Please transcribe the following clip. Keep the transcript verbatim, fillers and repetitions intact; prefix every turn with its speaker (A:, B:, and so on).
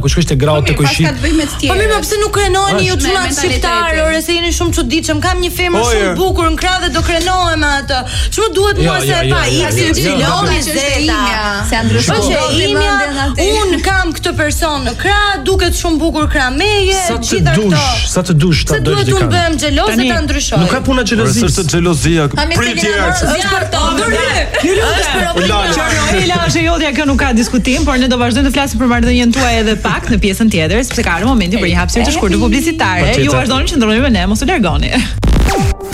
A: ku shkosh te grau te kushit.
B: Po mirë, pse nuk krenoni ju çuna shqiptar, ore se jeni shumë çuditshëm. Kam një femër shumë bukur në krah dhe do krenohem me atë. Ç'u duhet mua se e pa X Filomi Zeta.
C: Se ndryshon.
B: Un kam këtë person në krah, duket shumë bukur krameje, gjithë ato.
A: Sa të dush ta dosh
B: dikan. Se duhet unë bëhem xheloze ta ndryshoj.
A: Nuk ka puna xhelozisë.
D: Është xhelozia. Pritje.
E: Ela është jotja, kjo nuk ka diskutim, por ne do vazhdojmë të flasim për marrëdhënien tuaj edhe pak në pjesën tjetër, sepse ka ardhur momenti për një hapësirë të shkurtër publicitare. Ju vazhdoni që ndroni me ne, mos u largoni.